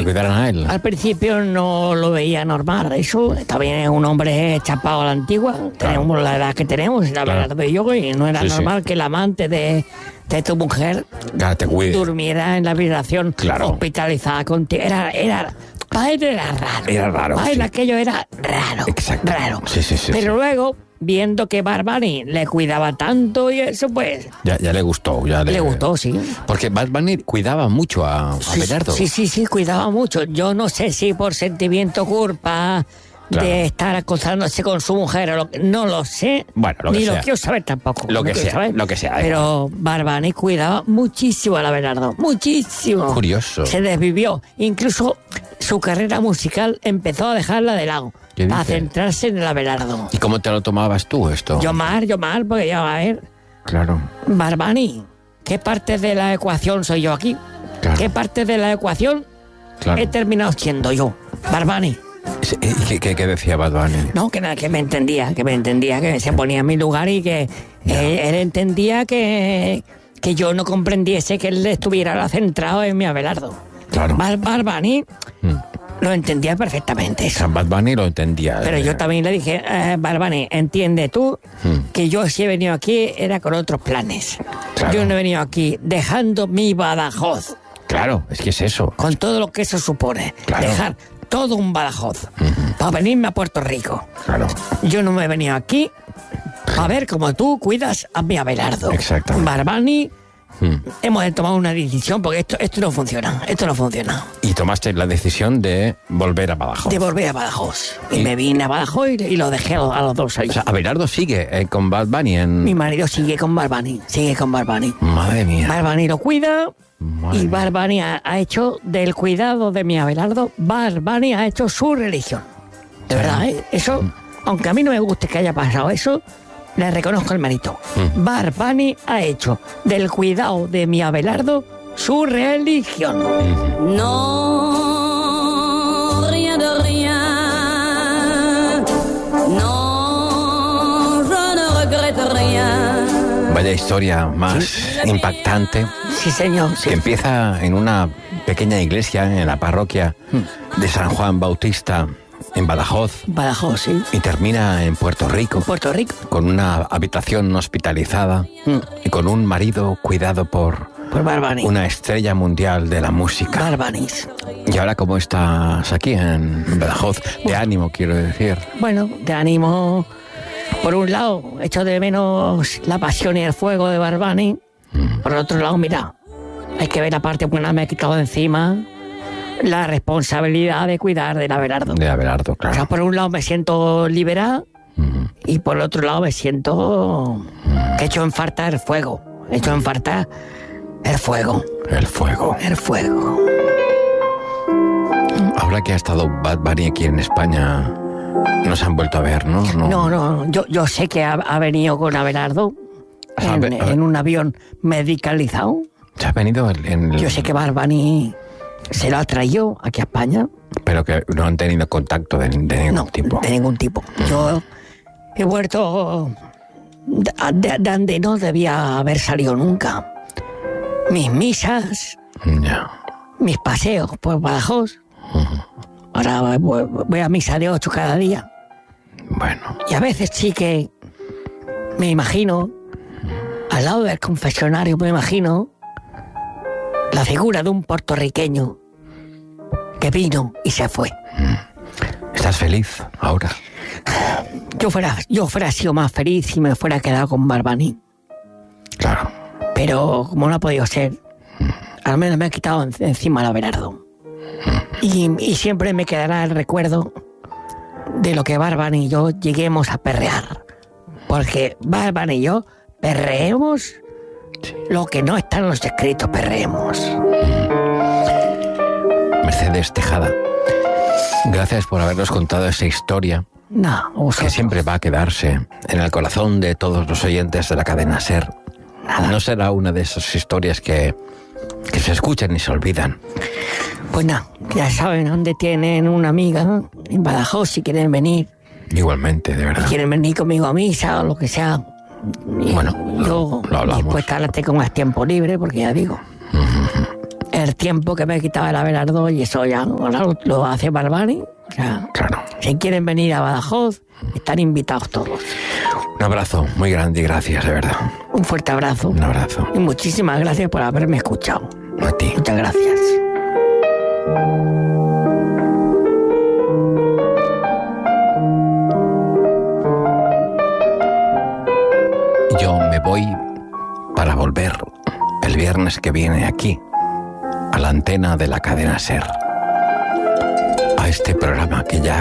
cuidaran a él. Al principio no lo veía normal, eso. También es un hombre chapado a la antigua. Claro. Tenemos la edad que tenemos, la verdad de yo, y no era normal que el amante de tu mujer durmiera en la habitación hospitalizada contigo. Para él era raro. Era raro. Para él aquello era raro. Exacto. Raro. Sí. Pero luego, viendo que Bad Bunny le cuidaba tanto y eso, pues... Ya le gustó. Le gustó, sí. Porque Bad Bunny cuidaba mucho a Abelardo. Sí, cuidaba mucho. Yo no sé si por sentimiento culpa... Claro. De estar acosándose con su mujer, no lo sé. Bueno, lo que ni sea. Lo quiero saber tampoco. Lo que sea. Pero Bad Bunny cuidaba muchísimo a Abelardo. Muchísimo. Curioso. Se desvivió. Incluso su carrera musical empezó a dejarla de lado. Para centrarse en el Abelardo. ¿Y cómo te lo tomabas tú esto? Yo mal, porque ya va a ver. Claro. Bad Bunny, ¿qué parte de la ecuación soy yo aquí? Claro. ¿Qué parte de la ecuación he terminado siendo yo? Bad Bunny. ¿Qué decía Bad Bunny? No, que me entendía, que se ponía en mi lugar y que él entendía que yo no comprendiese que él estuviera centrado en mi Abelardo. Claro. Bad Bunny lo entendía perfectamente. O sea, Bad Bunny lo entendía. Pero yo también le dije, Bad Bunny, entiende tú que yo si he venido aquí era con otros planes. Claro. Yo no he venido aquí dejando mi Badajoz. Claro, es que es eso. Con todo lo que eso supone. Claro. Dejar todo un Badajoz para venirme a Puerto Rico. Claro. Yo no me he venido aquí a ver cómo tú cuidas a mi Abelardo. Exactamente. Bad Bunny, hemos tomado una decisión porque esto no funciona. Y tomaste la decisión de volver a Badajoz. Y me vine a Badajoz y lo dejé a los 2 años. O sea, Abelardo sigue con Bad Bunny Mi marido sigue con Bad Bunny. Madre mía. Bad Bunny lo cuida. Y Bad Bunny ha hecho del cuidado de mi Abelardo, Bad Bunny ha hecho su religión. De verdad, ¿eh? Eso, aunque a mí no me guste que haya pasado eso, le reconozco el mérito. Bad Bunny ha hecho del cuidado de mi Abelardo su religión. No, rien de rien. No, je ne regrette rien. Vaya historia más impactante. Sí, señor. Que empieza en una pequeña iglesia en la parroquia de San Juan Bautista en Badajoz. Sí. Y termina en Puerto Rico. Con una habitación hospitalizada y con un marido cuidado por Bad Bunny. Una estrella mundial de la música. Bad Bunny. ¿Y ahora cómo estás aquí en Badajoz? De ánimo, quiero decir. Bueno, de ánimo... Por un lado, echo de menos la pasión y el fuego de Bad Bunny. Por otro lado, mira, hay que ver la parte buena, me he quitado de encima la responsabilidad de cuidar del Abelardo. De Abelardo, claro. O sea, por un lado me siento liberada y por el otro lado me siento que he hecho en falta el fuego. El fuego. Ahora que ha estado Bad Bunny aquí en España... No se han vuelto a ver, ¿no? No. Yo sé que ha venido con Abelardo en un avión medicalizado. ¿Se ha venido Yo sé que Bad Bunny se lo ha traído aquí a España. Pero que no han tenido contacto de ningún tipo. De ningún tipo. Yo he vuelto de donde no debía haber salido nunca. Mis misas, mis paseos por Badajoz. Ahora voy a misa de 8 cada día. Bueno. Y a veces sí que me imagino, al lado del confesionario me imagino la figura de un puertorriqueño que vino y se fue. ¿Estás feliz ahora? Yo fuera sido más feliz si me fuera quedado con Bad Bunny. Claro. Pero como no ha podido ser, al menos me he quitado encima el Abelardo. Y siempre me quedará el recuerdo de lo que Bad Bunny y yo lleguemos a perrear. Porque Bad Bunny y yo perreemos lo que no está en los escritos, perreemos. Mercedes Tejada, gracias por habernos contado esa historia. Que siempre va a quedarse en el corazón de todos los oyentes de la cadena SER. No será una de esas historias que se escuchan y se olvidan. Pues nada, ya saben dónde tienen una amiga, en Badajoz, si quieren venir. Igualmente, de verdad. Si quieren venir conmigo a misa o lo que sea. Bueno, yo lo hablamos. Después ahora tengo más tiempo libre, porque ya digo, el tiempo que me he quitado el Abelardo y eso ya ahora lo hace Barbani. O sea, Claro. si quieren venir a Badajoz, están invitados todos. Un abrazo muy grande y gracias, de verdad. Un fuerte abrazo. Un abrazo. Y muchísimas gracias por haberme escuchado. A ti. Muchas gracias. Yo me voy para volver el viernes que viene aquí, a la antena de la cadena SER, a este programa que ya